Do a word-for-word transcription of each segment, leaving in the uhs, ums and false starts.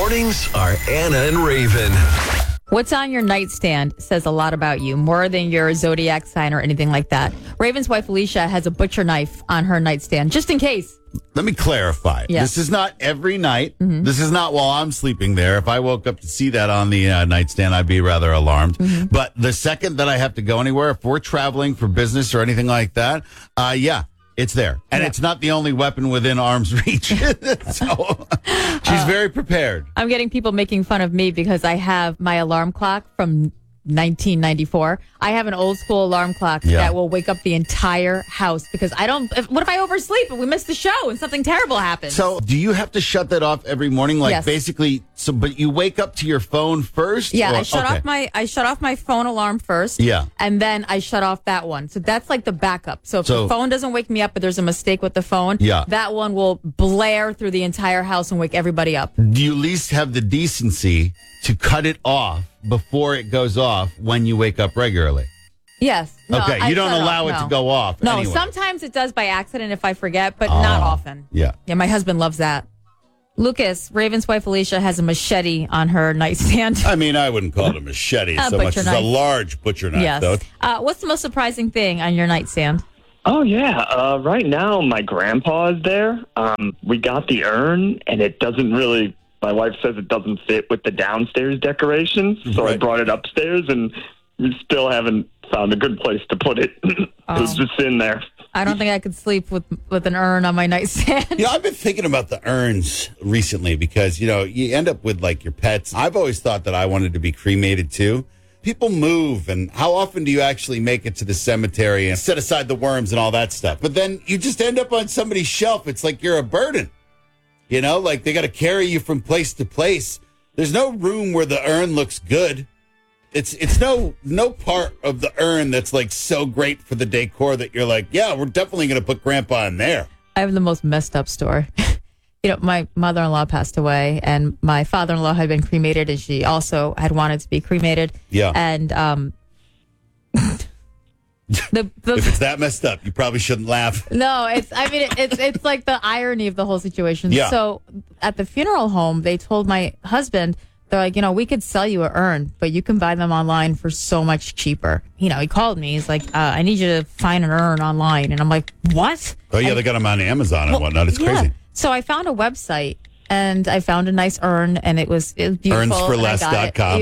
Mornings are Anna and Raven. What's on your nightstand says a lot about you, more than your zodiac sign or anything like that. Raven's wife, Alicia, has a butcher knife on her nightstand, just in case. Let me clarify. Yeah. This is not every night. Mm-hmm. This is not while I'm sleeping there. If I woke up to see that on the uh, nightstand, I'd be rather alarmed. Mm-hmm. But the second that I have to go anywhere, if we're traveling for business or anything like that, uh, yeah, it's there. And yeah. it's not the only weapon within arm's reach. So she's uh, very prepared. I'm getting people making fun of me because I have my alarm clock from nineteen ninety-four. I have an old school alarm clock yeah. that will wake up the entire house because I don't. If, what if I oversleep and we miss the show and something terrible happens? So, do you have to shut that off every morning? Like yes. basically, so but you wake up to your phone first? Yeah, or, I shut okay. off my I shut off my phone alarm first. Yeah, and then I shut off that one. So that's like the backup. So if so, the phone doesn't wake me up, but there's a mistake with the phone, yeah. that one will blare through the entire house and wake everybody up. Do you at least have the decency to cut it off before it goes off when you wake up regularly? Yes. No, okay, you I don't allow off, it no. to go off. No, anyway. Sometimes it does by accident if I forget, but uh, not often. Yeah. Yeah, my husband loves that. Lucas, Raven's wife Alicia has a machete on her nightstand. I mean, I wouldn't call it a machete a so much as knife. a large butcher knife, yes. though. Uh, what's the most surprising thing on your nightstand? Oh, yeah. Uh, right now, my grandpa is there. Um, we got the urn, and it doesn't really... My wife says it doesn't fit with the downstairs decorations, so right. I brought it upstairs, and we still haven't found a good place to put it. Oh. It's just in there. I don't think I could sleep with with an urn on my nightstand. You know, I've been thinking about the urns recently because, you know, you end up with, like, your pets. I've always thought that I wanted to be cremated, too. People move, and how often do you actually make it to the cemetery and set aside the worms and all that stuff? But then you just end up on somebody's shelf. It's like you're a burden. You know, like they got to carry you from place to place. There's no room where the urn looks good. It's it's no no part of the urn that's like so great for the decor that you're like, yeah, we're definitely going to put Grandpa in there. I have the most messed up story. You know, my mother-in-law passed away, and my father-in-law had been cremated, and she also had wanted to be cremated. Yeah. And um, the, the if it's that messed up, you probably shouldn't laugh. No, it's. I mean, it's it's like the irony of the whole situation. Yeah. So at the funeral home, they told my husband, they're like, you know, we could sell you an urn, but you can buy them online for so much cheaper. You know, he called me. He's like, uh, I need you to find an urn online, and I'm like, what? Oh yeah, and, they got them on Amazon and well, whatnot. It's yeah. crazy. So I found a website. And I found a nice urn, and it was, it was beautiful. urns for less dot com.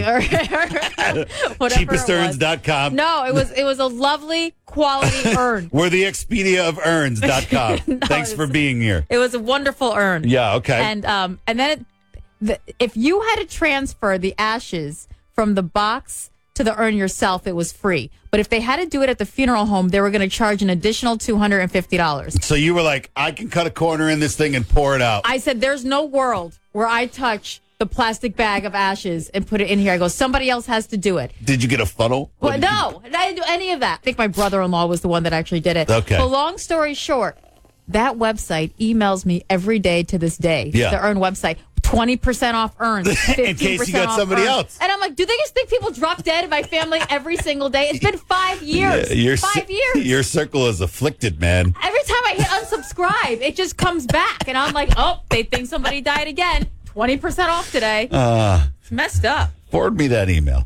cheapest urns dot com. No, it was it was a lovely quality urn. We're the Expedia of urns dot com. no, Thanks for being here. It was a wonderful urn. Yeah, okay. And um, and then it, the, if you had to transfer the ashes from the box to the urn yourself, it was free. But if they had to do it at the funeral home, they were going to charge an additional two hundred fifty dollars. So you were like, I can cut a corner in this thing and pour it out. I said, there's no world where I touch the plastic bag of ashes and put it in here. I go, somebody else has to do it. Did you get a funnel? Well, no, you... I didn't do any of that. I think my brother-in-law was the one that actually did it. Okay. But long story short, that website emails me every day to this day. Yeah. The urn website. twenty percent off urns. In case you got somebody urns. else. And I'm like, do they just think people drop dead in my family every single day? It's been five years. Yeah, five years. Your circle is afflicted, man. Every time I hit unsubscribe, it just comes back. And I'm like, oh, they think somebody died again. twenty percent off today. Uh, it's messed up. Forward me that email.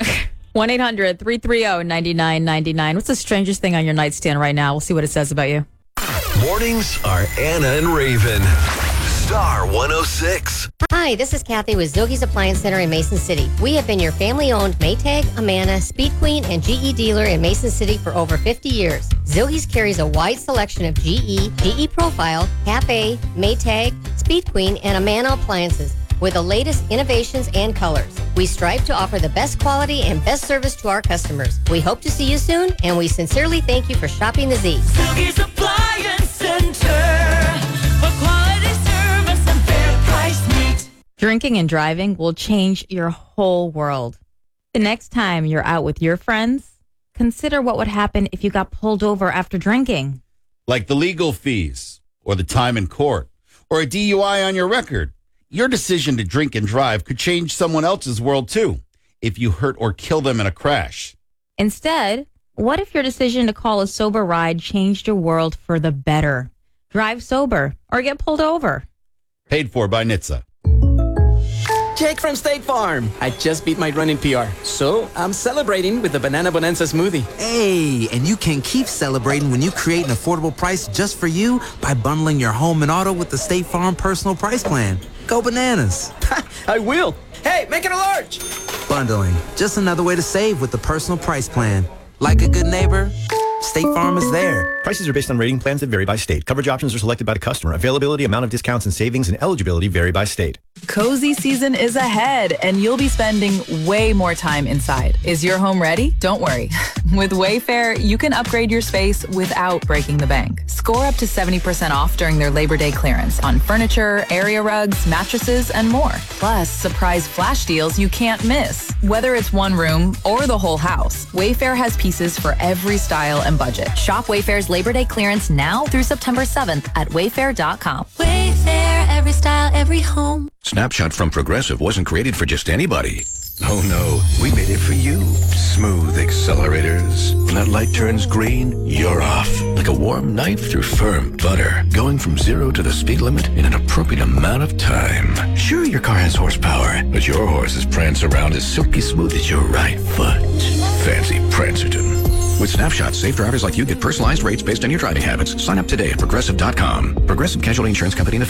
one eight hundred three three zero nine nine nine nine. What's the strangest thing on your nightstand right now? We'll see what it says about you. Mornings are Anna and Raven. Star one oh six. Hi, this is Kathy with Zogie's Appliance Center in Mason City. We have been your family-owned Maytag, Amana, Speed Queen, and G E dealer in Mason City for over fifty years. Zogie's carries a wide selection of G E, G E Profile, Cafe, Maytag, Speed Queen, and Amana appliances with the latest innovations and colors. We strive to offer the best quality and best service to our customers. We hope to see you soon, and we sincerely thank you for shopping the Z. Zogie's Appliance Center for quality service and fair price meet. Drinking and driving will change your whole world. The next time you're out with your friends, consider what would happen if you got pulled over after drinking. Like the legal fees, or the time in court, or a D U I on your record. Your decision to drink and drive could change someone else's world, too, if you hurt or kill them in a crash. Instead, what if your decision to call a sober ride changed your world for the better? Drive sober or get pulled over. Paid for by N H T S A. Jake from State Farm. I just beat my running P R, so I'm celebrating with the Banana Bonanza smoothie. Hey, and you can keep celebrating when you create an affordable price just for you by bundling your home and auto with the State Farm Personal Price Plan. Go bananas. I will. Hey, make it a large. Bundling, just another way to save with the Personal Price Plan. Like a good neighbor, State Farm is there. Prices are based on rating plans that vary by state. Coverage options are selected by the customer. Availability, amount of discounts and savings, and eligibility vary by state. Cozy season is ahead, and you'll be spending way more time inside. Is your home ready? Don't worry. With Wayfair, you can upgrade your space without breaking the bank. Score up to seventy percent off during their Labor Day clearance on furniture, area rugs, mattresses, and more. Plus, surprise flash deals you can't miss. Whether it's one room or the whole house, Wayfair has pieces for every style and budget. Shop Wayfair's Labor Day clearance now through September seventh at wayfair dot com. Wayfair, every style, every home. Snapshot from Progressive wasn't created for just anybody. Oh no, we made it for you. Smooth accelerators. When that light turns green, you're off. Like a warm knife through firm butter. Going from zero to the speed limit in an appropriate amount of time. Sure, your car has horsepower, but your horses prance around as silky smooth as your right foot. Fancy Prancerton. With Snapshot, safe drivers like you get personalized rates based on your driving habits. Sign up today at progressive dot com. Progressive Casualty Insurance Company.